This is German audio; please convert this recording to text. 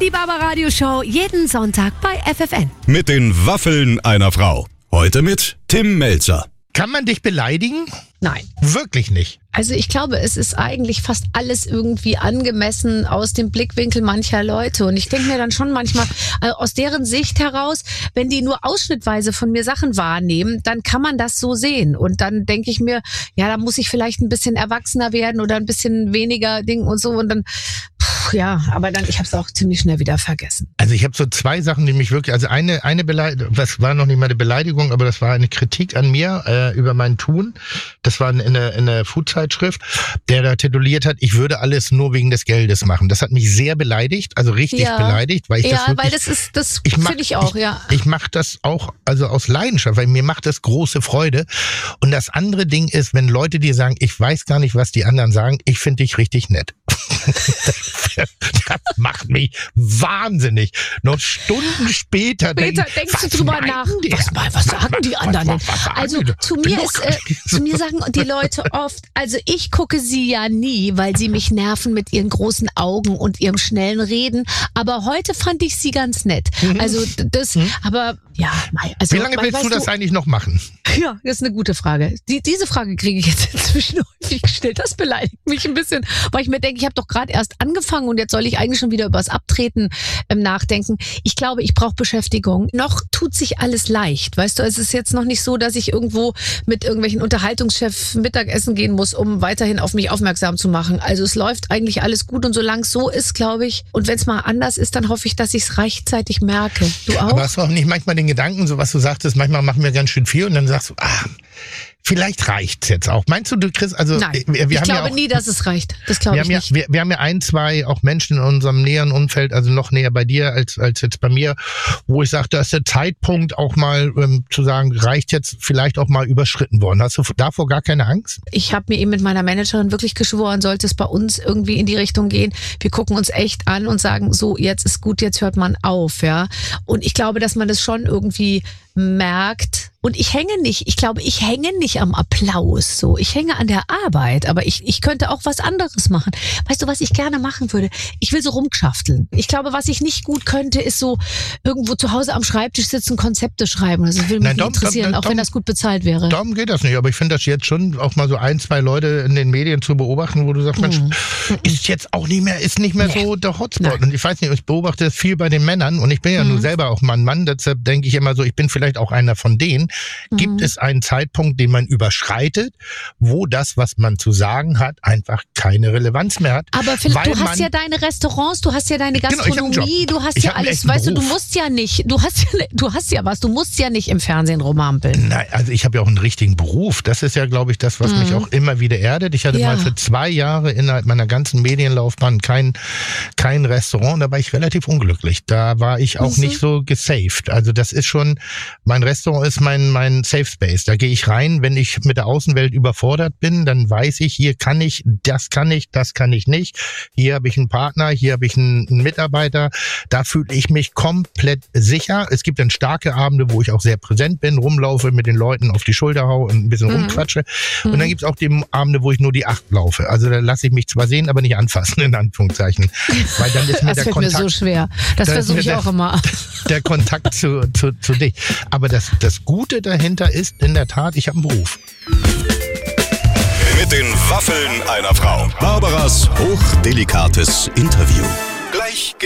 Die Barbaradio-Show jeden Sonntag bei FFN. Mit den Waffeln einer Frau. Heute mit Tim Melzer. Kann man dich beleidigen? Nein. Wirklich nicht. Also ich glaube, es ist eigentlich fast alles irgendwie angemessen aus dem Blickwinkel mancher Leute. Und ich denke mir dann schon manchmal, aus deren Sicht heraus, wenn die nur ausschnittweise von mir Sachen wahrnehmen, dann kann man das so sehen. Und dann denke ich mir, ja, da muss ich vielleicht ein bisschen erwachsener werden oder ein bisschen weniger Ding und so. Und dann, ja, aber dann, ich habe es auch ziemlich schnell wieder vergessen. Also ich habe so zwei Sachen, die mich wirklich, also eine Beleidigung, das war noch nicht mal eine Beleidigung, aber das war eine Kritik an mir über mein Tun. Das war in der Food-Zeitschrift, der da tituliert hat, ich würde alles nur wegen des Geldes machen. Das hat mich sehr beleidigt, also richtig beleidigt, weil ich das wirklich, weil das finde ich auch, ja. Ich mache das auch, also aus Leidenschaft, weil mir macht das große Freude. Und das andere Ding ist, wenn Leute dir sagen, ich weiß gar nicht, was die anderen sagen, ich finde dich richtig nett. Das macht mich wahnsinnig. Noch Stunden später denkst du drüber nach. Was sagen die anderen denn? Also zu mir sagen die Leute oft, also ich gucke sie ja nie, weil sie mich nerven mit ihren großen Augen und ihrem schnellen Reden. Aber heute fand ich sie ganz nett. Also das, aber ja. Also, wie lange willst du das eigentlich noch machen? Ja, das ist eine gute Frage. Diese Frage kriege ich jetzt inzwischen häufig gestellt. Das beleidigt mich ein bisschen, weil ich mir denke, ich habe doch gerade erst angefangen und jetzt soll ich eigentlich schon wieder übers Abtreten nachdenken. Ich glaube, ich brauche Beschäftigung. Noch tut sich alles leicht. Weißt du, es ist jetzt noch nicht so, dass ich irgendwo mit irgendwelchen Unterhaltungschefs Mittagessen gehen muss, um weiterhin auf mich aufmerksam zu machen. Also es läuft eigentlich alles gut und solange es so ist, glaube ich, und wenn es mal anders ist, dann hoffe ich, dass ich es rechtzeitig merke. Du auch? Aber hast du auch nicht manchmal den Gedanken, so was du sagtest, manchmal machen wir ganz schön viel und dann sagst du, vielleicht reicht's jetzt auch. Meinst du, Chris? Also nein, ich glaube nie, dass es reicht. Das glaube ich nicht. Wir haben ja ein, zwei auch Menschen in unserem näheren Umfeld, also noch näher bei dir als jetzt bei mir, wo ich sage, da ist der Zeitpunkt auch mal zu sagen, reicht jetzt vielleicht auch mal überschritten worden. Hast du davor gar keine Angst? Ich habe mir eben mit meiner Managerin wirklich geschworen, sollte es bei uns irgendwie in die Richtung gehen, wir gucken uns echt an und sagen, so, jetzt ist gut, jetzt hört man auf, ja. Und ich glaube, dass man das schon irgendwie merkt. Und ich hänge nicht am Applaus, so. Ich hänge an der Arbeit, aber ich könnte auch was anderes machen. Weißt du, was ich gerne machen würde? Ich will so rumschafteln. Ich glaube, was ich nicht gut könnte, ist so irgendwo zu Hause am Schreibtisch sitzen, Konzepte schreiben. Das würde mich nicht interessieren, auch wenn das gut bezahlt wäre. Darum geht das nicht, aber ich finde das jetzt schon auch mal so ein, zwei Leute in den Medien zu beobachten, wo du sagst, Mensch, ist jetzt auch nicht mehr so der Hotspot. Nein. Und ich weiß nicht, ich beobachte das viel bei den Männern und ich bin ja nun selber auch mal ein Mann, deshalb denke ich immer so, ich bin vielleicht auch einer von denen. Gibt es einen Zeitpunkt, den man überschreitet, wo das, was man zu sagen hat, einfach keine Relevanz mehr hat? Aber Philipp, du hast ja deine Restaurants, du hast ja deine Gastronomie, du hast ja alles, weißt du, du musst ja nicht, du hast ja was, du musst ja nicht im Fernsehen rumhampeln. Nein, also ich habe ja auch einen richtigen Beruf. Das ist ja, glaube ich, das, was mich auch immer wieder erdet. Ich hatte mal für 2 Jahre innerhalb meiner ganzen Medienlaufbahn kein Restaurant, da war ich relativ unglücklich. Da war ich auch nicht so gesaved. Also das ist schon, mein Restaurant ist mein Safe Space. Da gehe ich rein, wenn ich mit der Außenwelt überfordert bin, dann weiß ich, hier kann ich, das kann ich nicht. Hier habe ich einen Partner, hier habe ich einen Mitarbeiter. Da fühle ich mich komplett sicher. Es gibt dann starke Abende, wo ich auch sehr präsent bin, rumlaufe, mit den Leuten auf die Schulter hau und ein bisschen rumquatsche. Und dann gibt es auch die Abende, wo ich nur die 8 laufe. Also da lasse ich mich zwar sehen, aber nicht anfassen, in Anführungszeichen. Weil dann ist mir das der Kontakt... mir so schwer. Das versuche ich auch immer. Der Kontakt zu dich. Aber das Gute dahinter ist in der Tat, ich habe einen Beruf. Mit den Waffeln einer Frau. Barbaras hochdelikates Interview. Gleich